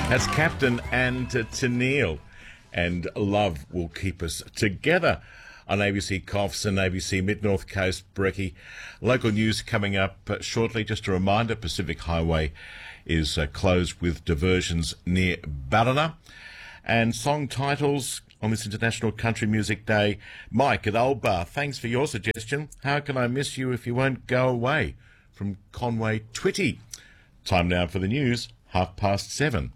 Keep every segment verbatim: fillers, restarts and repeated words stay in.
That's Captain and uh, Tennille, and Love Will Keep Us Together on A B C Coffs and A B C Mid-North Coast Brekkie. Local news coming up uh, shortly. Just a reminder, Pacific Highway is uh, closed with diversions near Ballina. And song titles on this International Country Music Day. Mike at Old Bar, thanks for your suggestion. How Can I Miss You If You Won't Go Away? From Conway Twitty. Time now for the news, half past seven.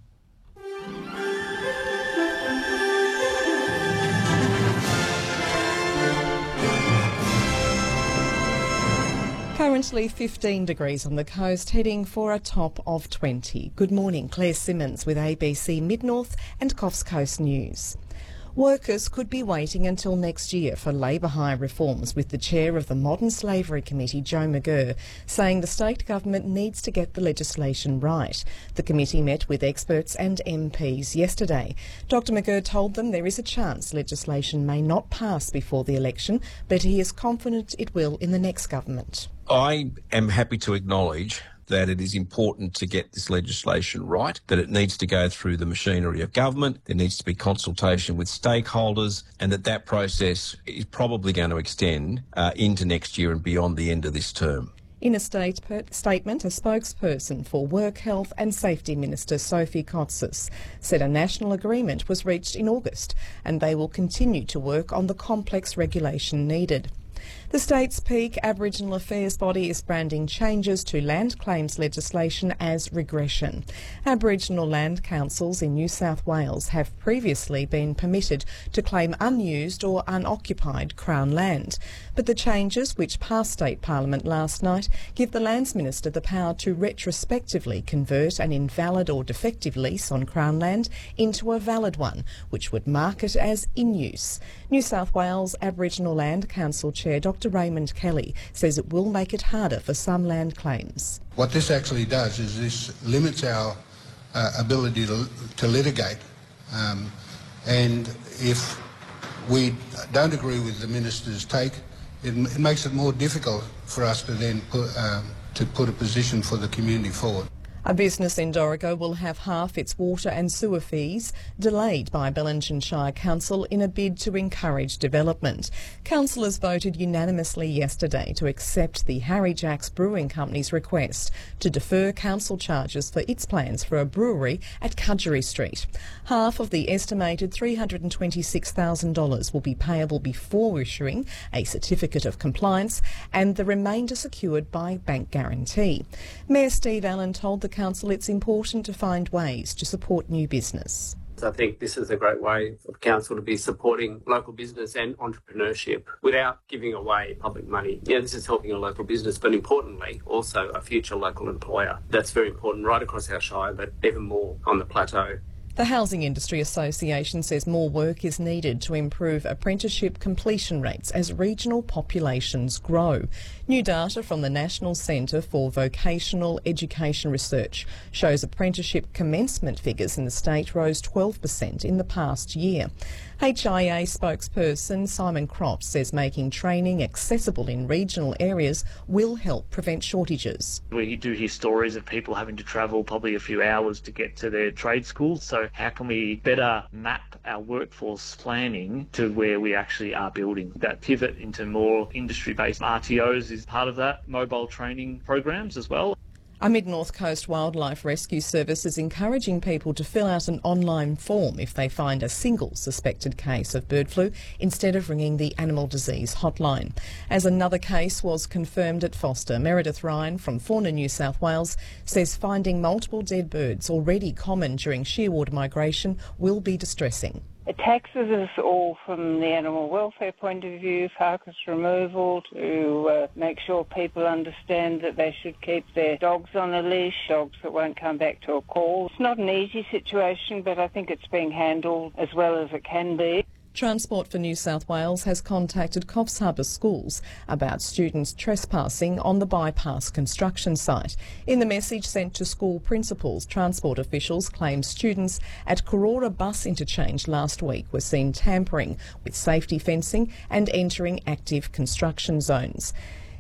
Currently fifteen degrees on the coast, heading for a top of twenty. Good morning, Claire Simmons with A B C Mid-North and Coffs Coast News. Workers could be waiting until next year for labour hire reforms, with the chair of the Modern Slavery Committee, Joe McGirr, saying the state government needs to get the legislation right. The committee met with experts and M Ps yesterday. Doctor McGirr told them there is a chance legislation may not pass before the election, but he is confident it will in the next government. I am happy to acknowledge that it is important to get this legislation right, that it needs to go through the machinery of government, there needs to be consultation with stakeholders, and that that process is probably going to extend uh, into next year and beyond the end of this term. In a state per- statement, a spokesperson for Work, Health and Safety Minister Sophie Kotsis said a national agreement was reached in August and they will continue to work on the complex regulation needed. The state's peak Aboriginal affairs body is branding changes to land claims legislation as regression. Aboriginal land councils in New South Wales have previously been permitted to claim unused or unoccupied Crown land. But the changes, which passed State Parliament last night, give the Lands Minister the power to retrospectively convert an invalid or defective lease on Crown land into a valid one, which would mark it as in use. New South Wales Aboriginal Land Council Chair Doctor Raymond Kelly says it will make it harder for some land claims. What this actually does is this limits our uh, ability to, to litigate, um, and if we don't agree with the Minister's take, it, it makes it more difficult for us to then put, um, to put a position for the community forward. A business in Dorrigo will have half its water and sewer fees delayed by Bellingen Shire Council in a bid to encourage development. Councillors voted unanimously yesterday to accept the Harry Jacks Brewing Company's request to defer council charges for its plans for a brewery at Cudgery Street. Half of the estimated three hundred twenty-six thousand dollars will be payable before issuing a certificate of compliance, and the remainder secured by bank guarantee. Mayor Steve Allen told the council it's important to find ways to support new business. I think this is a great way for council to be supporting local business and entrepreneurship without giving away public money. Yeah, this is helping a local business, but importantly, also a future local employer. That's very important right across our shire, but even more on the plateau. The Housing Industry Association says more work is needed to improve apprenticeship completion rates as regional populations grow. New data from the National Centre for Vocational Education Research shows apprenticeship commencement figures in the state rose twelve percent in the past year. H I A spokesperson Simon Croft says making training accessible in regional areas will help prevent shortages. We do hear stories of people having to travel probably a few hours to get to their trade schools, so how can we better map our workforce planning to where we actually are building? That pivot into more industry-based R T Os is part of that, mobile training programs as well. A Mid-North Coast Wildlife Rescue Service is encouraging people to fill out an online form if they find a single suspected case of bird flu instead of ringing the animal disease hotline. As another case was confirmed at Foster, Meredith Ryan from Fauna New South Wales says finding multiple dead birds already common during shearwater migration will be distressing. It taxes us all from the animal welfare point of view, carcass removal, to uh, make sure people understand that they should keep their dogs on a leash, dogs that won't come back to a call. It's not an easy situation, but I think it's being handled as well as it can be. Transport for New South Wales has contacted Coffs Harbour schools about students trespassing on the bypass construction site. In the message sent to school principals, transport officials claim students at Karora bus interchange last week were seen tampering with safety fencing and entering active construction zones.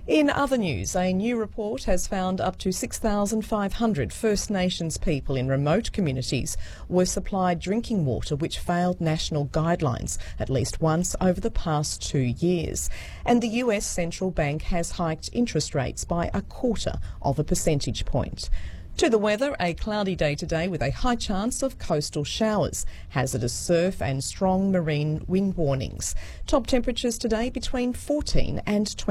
In other news, a new report has found up to six thousand five hundred First Nations people in remote communities were supplied drinking water which failed national guidelines at least once over the past two years. And the U S Central Bank has hiked interest rates by a quarter of a percentage point. To the weather, a cloudy day today with a high chance of coastal showers, hazardous surf and strong marine wind warnings. Top temperatures today between fourteen and twenty.